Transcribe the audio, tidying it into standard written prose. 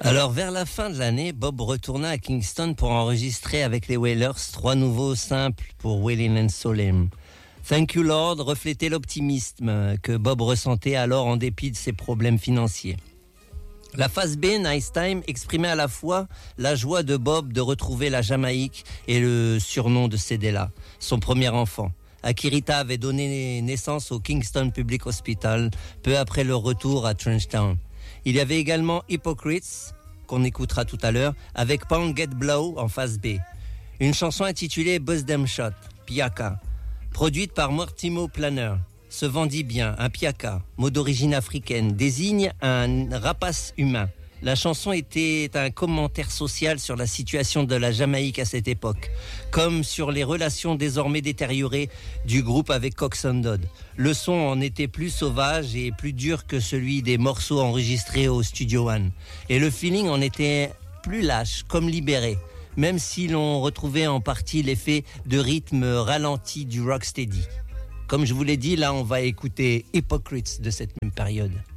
Alors, vers la fin de l'année, Bob retourna à Kingston pour enregistrer avec les Wailers 3 nouveaux simples pour Willin' and Solemn. Thank You Lord reflétait l'optimisme que Bob ressentait alors en dépit de ses problèmes financiers. La phase B, Nice Time, exprimait à la fois la joie de Bob de retrouver la Jamaïque et le surnom de Cédella, son premier enfant. Akirita avait donné naissance au Kingston Public Hospital peu après leur retour à Trenchtown. Il y avait également Hypocrites, qu'on écoutera tout à l'heure, avec Pound Get Blow en phase B. Une chanson intitulée Buzz Them Shot, Piaka, produite par Mortimo Planner. Se vendit bien, un piaka, mot d'origine africaine, désigne un rapace humain. La chanson était un commentaire social sur la situation de la Jamaïque à cette époque, comme sur les relations désormais détériorées du groupe avec Cox and Dodd. Le son en était plus sauvage et plus dur que celui des morceaux enregistrés au Studio One. Et le feeling en était plus lâche, comme libéré, même si l'on retrouvait en partie l'effet de rythme ralenti du rocksteady. Comme je vous l'ai dit, là on va écouter Hypocrites de cette même période.